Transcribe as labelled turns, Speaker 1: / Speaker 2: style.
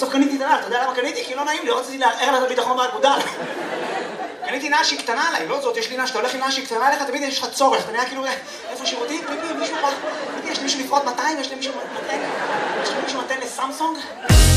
Speaker 1: בסוף קניתי את הנעל, אתה יודע למה קניתי? כי לא נעים לי, לא רציתי לערער לה את הביטחון באגודל. קניתי נעל שהיא קטנה עליי, לא זאת, יש לי נעל שאתה הולך עם נעל שהיא קטנה עליך, תמיד יש לך צורך, אתה נראה כאילו, איפה שירותים, פיפי, מישהו, יש לי מישהו לפרוט 200, יש לי מישהו מתן לסמסונג?